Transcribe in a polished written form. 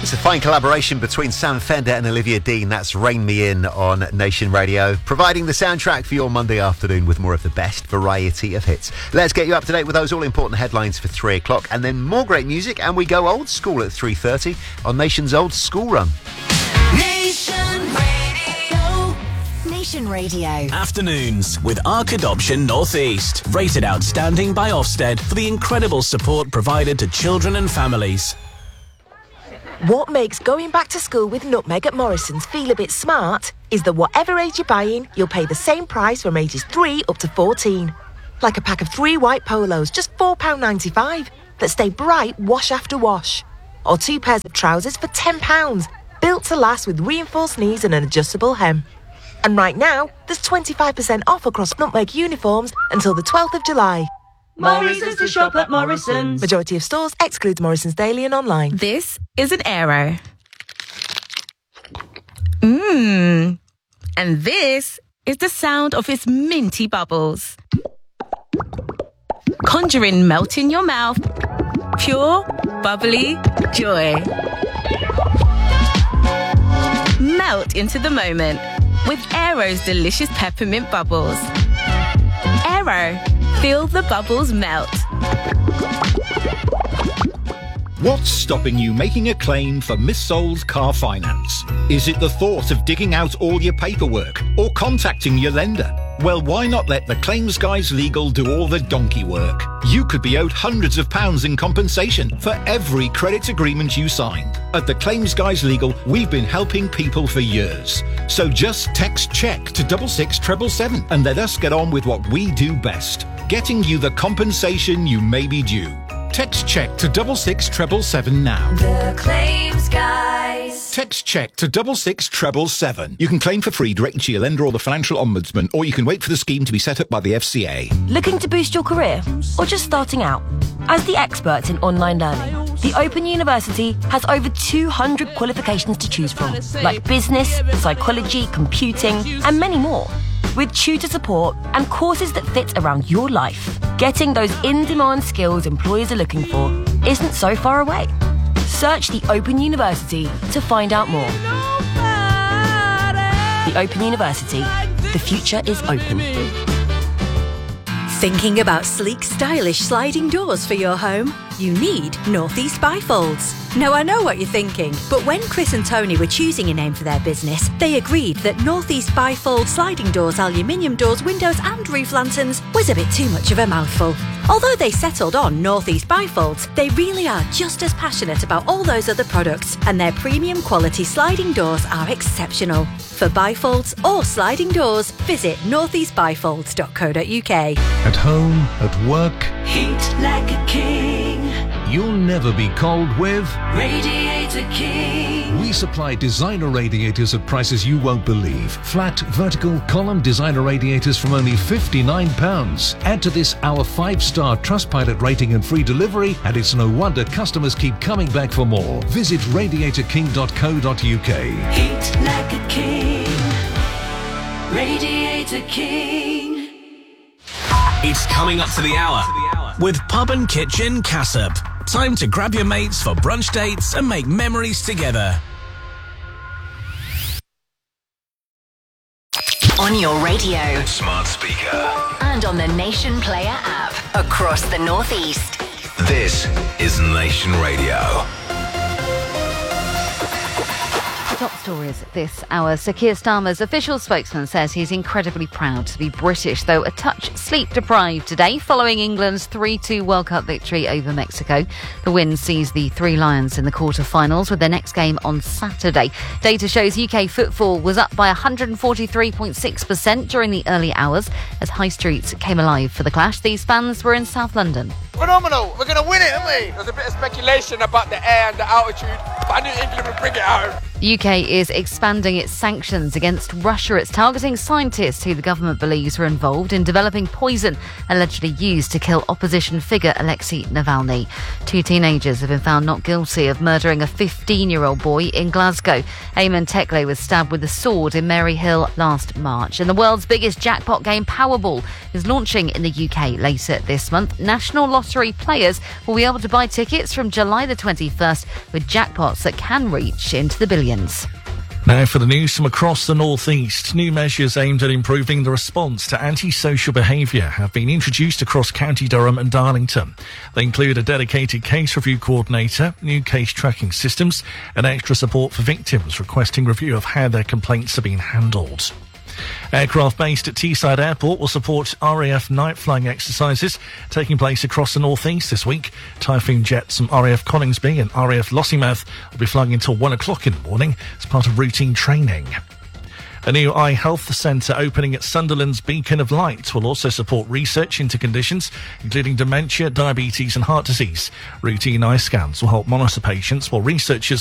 It's a fine collaboration between Sam Fender and Olivia Dean. That's Rain Me In on Nation Radio, providing the soundtrack for your Monday afternoon with more of the best variety of hits. Let's get you up to date with those all-important headlines for 3 o'clock, and then more great music, and we go old school at 3:30 on Nation's Old School Run. Nation Radio. Nation Radio. Afternoons with Arc Adoption Northeast. Rated outstanding by Ofsted for the incredible support provided to children and families. What makes going back to school with Nutmeg at Morrison's feel a bit smart is that whatever age you're buying, you'll pay the same price from ages 3 up to 14. Like a pack of 3 white polos, just £4.95, that stay bright wash after wash. Or 2 pairs of trousers for £10, built to last with reinforced knees and an adjustable hem. And right now, there's 25% off across Nutmeg uniforms until the 12th of July. Morrison's to shop at Morrison's. Majority of stores excludes Morrison's Daily and online. This is an Aero. And this is the sound of its minty bubbles. Conjuring melt in your mouth. Pure, bubbly joy. Melt into the moment with Aero's delicious peppermint bubbles. Aero. Feel the bubbles melt. What's stopping you making a claim for missold car finance? Is it the thought of digging out all your paperwork or contacting your lender? Well, why not let the Claims Guys Legal do all the donkey work? You could be owed hundreds of pounds in compensation for every credit agreement you signed. At the Claims Guys Legal, we've been helping people for years. So just text CHECK to 66777 and let us get on with what we do best, getting you the compensation you may be due. Text CHECK to 66777 now. The Claims Guys. Text CHECK to 66777. You can claim for free directly to your lender or the Financial Ombudsman, or you can wait for the scheme to be set up by the FCA. Looking to boost your career or just starting out? As the experts in online learning, the Open University has over 200 qualifications to choose from, like business, psychology, computing, and many more. With tutor support and courses that fit around your life, getting those in-demand skills employers are looking for isn't so far away. Search the Open University to find out more. The Open University. The future is open. Thinking about sleek, stylish sliding doors for your home? You need Northeast Bifolds. Now, I know what you're thinking, but when Chris and Tony were choosing a name for their business, they agreed that Northeast Bifold sliding doors, aluminium doors, windows and roof lanterns was a bit too much of a mouthful. Although they settled on Northeast Bifolds, they really are just as passionate about all those other products, and their premium quality sliding doors are exceptional. For bifolds or sliding doors, visit northeastbifolds.co.uk. At home, at work, Heat like a king. You'll never be cold with Radiator King. We supply designer radiators at prices you won't believe. Flat, vertical, column designer radiators from only £59. Add to this our 5-star Trustpilot rating and free delivery, and it's no wonder customers keep coming back for more. Visit radiatorking.co.uk. Heat like a king. Radiator King. It's coming up to the hour with Pub and Kitchen Cassop. Time to grab your mates for brunch dates and make memories together. On your radio. Smart speaker. And on the Nation Player app. Across the Northeast. This is Nation Radio. Top stories this hour. Sir Keir Starmer's official spokesman says he's incredibly proud to be British, though a touch sleep-deprived today following England's 3-2 World Cup victory over Mexico. The win sees the Three Lions in the quarter-finals with their next game on Saturday. Data shows UK footfall was up by 143.6% during the early hours as High Street came alive for the clash. These fans were in South London. Phenomenal. We're going to win it, aren't we? There's a bit of speculation about the air and the altitude, but I knew England would bring it home. The UK is expanding its sanctions against Russia. It's targeting scientists who the government believes were involved in developing poison allegedly used to kill opposition figure Alexei Navalny. 2 teenagers have been found not guilty of murdering a 15-year-old boy in Glasgow. Eamon Tekle was stabbed with a sword in Maryhill last March. And the world's biggest jackpot game, Powerball, is launching in the UK later this month. National Lottery players will be able to buy tickets from July the 21st with jackpots that can reach into the billions. Now for the news from across the North East. New measures aimed at improving the response to antisocial behaviour have been introduced across County Durham and Darlington. They include a dedicated case review coordinator, new case tracking systems, and extra support for victims requesting review of how their complaints are being handled. Aircraft based at Teesside Airport will support RAF night flying exercises taking place across the North East this week. Typhoon jets from RAF Coningsby and RAF Lossiemouth will be flying until 1 o'clock in the morning as part of routine training. A new eye health centre opening at Sunderland's Beacon of Light will also support research into conditions including dementia, diabetes and heart disease. Routine eye scans will help monitor patients while researchers